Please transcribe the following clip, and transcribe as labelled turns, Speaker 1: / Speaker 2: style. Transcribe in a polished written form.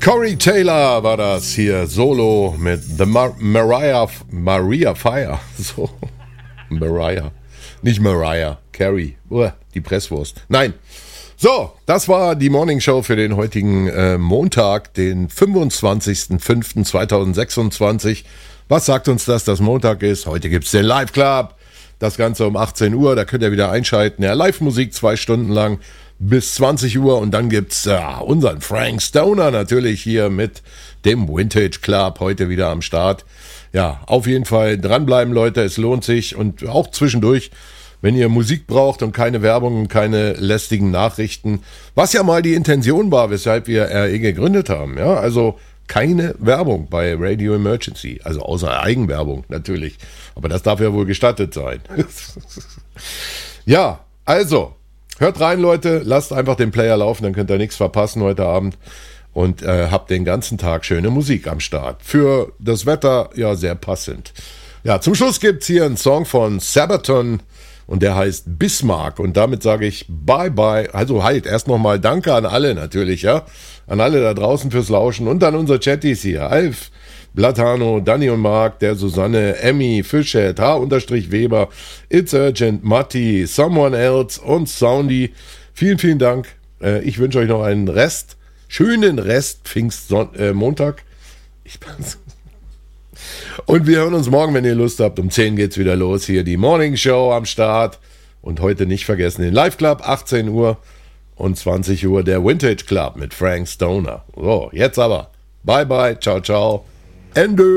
Speaker 1: Corey Taylor war das hier solo mit The Maria Fire. So, Mariah. Nicht Mariah, Carrie. Die Presswurst. Nein. So, das war die Morning Show für den heutigen Montag, den 25.05.2026. Was sagt uns das, dass Montag ist? Heute gibt's den Live Club. Das Ganze um 18 Uhr, da könnt ihr wieder einschalten. Ja, Live-Musik 2 Stunden lang bis 20 Uhr und dann gibt's unseren Frank Stoner natürlich hier mit dem Vintage Club heute wieder am Start. Ja, auf jeden Fall dranbleiben, Leute, es lohnt sich und auch zwischendurch, wenn ihr Musik braucht und keine Werbung und keine lästigen Nachrichten, was ja mal die Intention war, weshalb wir RE gegründet haben, ja, also keine Werbung bei Radio Emergency, also außer Eigenwerbung natürlich, aber das darf ja wohl gestattet sein. Ja, also, hört rein, Leute, lasst einfach den Player laufen, dann könnt ihr nichts verpassen heute Abend und habt den ganzen Tag schöne Musik am Start. Für das Wetter, ja, sehr passend. Ja, zum Schluss gibt's hier einen Song von Sabaton und der heißt Bismarck und damit sage ich Bye-bye, also halt, erst nochmal Danke an alle natürlich, ja, an alle da draußen fürs Lauschen und an unsere Chatties hier, Alf, Blatano, Danny und Mark, der Susanne, Emmy, Fischhead, H-Weber, It's Urgent, Matti, Someone Else und Soundy. Vielen, vielen Dank. Ich wünsche euch noch einen schönen Rest Pfingstmontag. Und wir hören uns morgen, wenn ihr Lust habt. Um 10 geht's wieder los. Hier die Morning Show am Start. Und heute nicht vergessen den Live Club, 18 Uhr und 20 Uhr der Vintage Club mit Frank Stoner. So, jetzt aber. Bye, bye. Ciao, ciao. Ende.